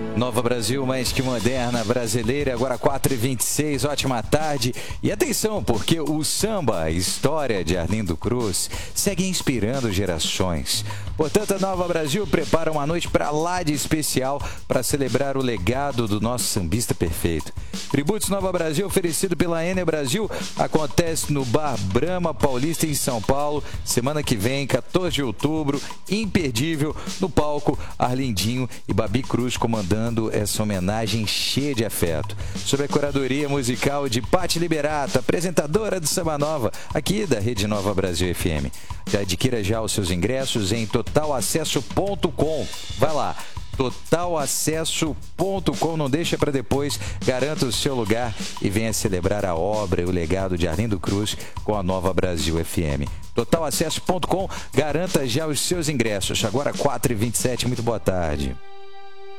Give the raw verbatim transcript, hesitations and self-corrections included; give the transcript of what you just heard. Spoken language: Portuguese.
Nova Brasil, mais que moderna, brasileira, agora quatro e vinte e seis, ótima tarde. E atenção, porque o samba, a história de Arlindo Cruz, segue inspirando gerações. Portanto, a Nova Brasil prepara uma noite para lá de especial para celebrar o legado do nosso sambista perfeito. Tributos Nova Brasil, oferecido pela Enel Brasil, acontece no Bar Brahma Paulista, em São Paulo, semana que vem, quatorze de outubro, imperdível, no palco Arlindinho e Babi Cruz comandando essa homenagem cheia de afeto. Sob a curadoria musical de Patti Liberato, apresentadora do Samba Nova, aqui da Rede Nova Brasil F M. Já adquira já os seus ingressos em total acesso ponto com. Vai lá, total acesso ponto com, não deixa para depois, garanta o seu lugar e venha celebrar a obra e o legado de Arlindo Cruz com a Nova Brasil F M. total acesso ponto com, garanta já os seus ingressos. Agora quatro e vinte e sete, muito boa tarde.